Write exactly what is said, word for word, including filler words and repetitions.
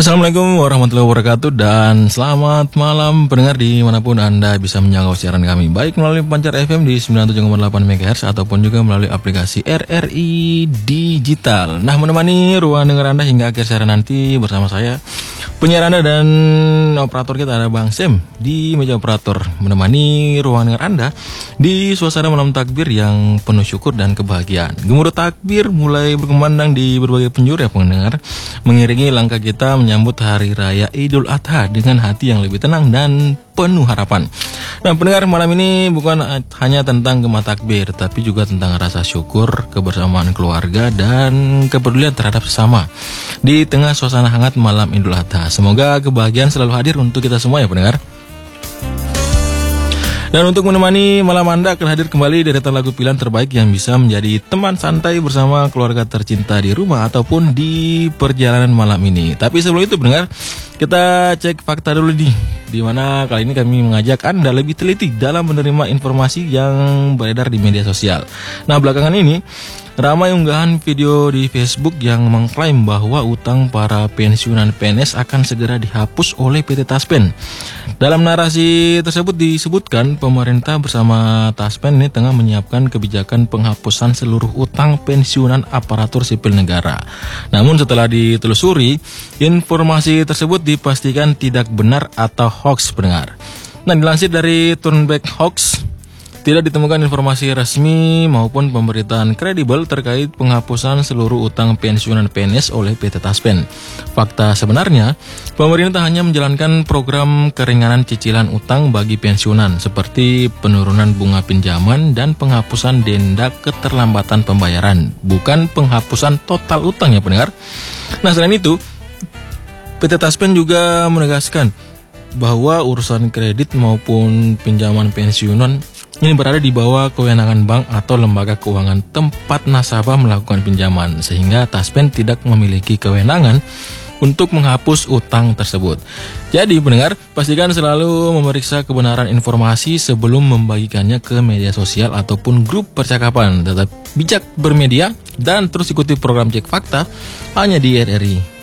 Assalamualaikum warahmatullahi wabarakatuh dan selamat malam pendengar dimanapun Anda bisa menjangkau siaran kami, baik melalui Pancar F M di sembilan puluh tujuh koma delapan megahertz ataupun juga melalui aplikasi R R I Digital. Nah, menemani ruang dengar Anda hingga akhir siaran nanti bersama saya, penyiar Anda dan operator kita ada Bang Sem di meja operator, menemani ruang dengar Anda di suasana malam takbir yang penuh syukur dan kebahagiaan. Gemuruh takbir mulai berkumandang di berbagai penjuru ya pendengar, mengiringi langkah kita menyambut hari raya Idul Adha dengan hati yang lebih tenang dan penuh harapan. Nah, pendengar, malam ini bukan hanya tentang gema takbir, tapi juga tentang rasa syukur, kebersamaan keluarga, dan kepedulian terhadap sesama di tengah suasana hangat malam Idul Adha. Semoga kebahagiaan selalu hadir untuk kita semua ya pendengar. Dan untuk menemani malam Anda akan hadir kembali deretan lagu pilihan terbaik yang bisa menjadi teman santai bersama keluarga tercinta di rumah ataupun di perjalanan malam ini. Tapi sebelum itu pendengar, kita cek fakta dulu nih, di mana kali ini kami mengajak Anda lebih teliti dalam menerima informasi yang beredar di media sosial. Nah, belakangan ini ramai unggahan video di Facebook yang mengklaim bahwa utang para pensiunan P N S akan segera dihapus oleh P T Taspen. Dalam narasi tersebut disebutkan pemerintah bersama Taspen ini tengah menyiapkan kebijakan penghapusan seluruh utang pensiunan aparatur sipil negara. Namun setelah ditelusuri, informasi tersebut dipastikan tidak benar atau hoax pendengar. Nah, dilansir dari Turnback Hoax, tidak ditemukan informasi resmi maupun pemberitaan kredibel terkait penghapusan seluruh utang pensiunan P N S oleh P T Taspen. Fakta sebenarnya, pemerintah hanya menjalankan program keringanan cicilan utang bagi pensiunan seperti penurunan bunga pinjaman dan penghapusan denda keterlambatan pembayaran, bukan penghapusan total utang ya pendengar. Nah, selain itu, P T Taspen juga menegaskan bahwa urusan kredit maupun pinjaman pensiunan ini berada di bawah kewenangan bank atau lembaga keuangan tempat nasabah melakukan pinjaman, sehingga Taspen tidak memiliki kewenangan untuk menghapus utang tersebut. Jadi pendengar, pastikan selalu memeriksa kebenaran informasi sebelum membagikannya ke media sosial ataupun grup percakapan. Tetap bijak bermedia dan terus ikuti program Cek Fakta hanya di R R I.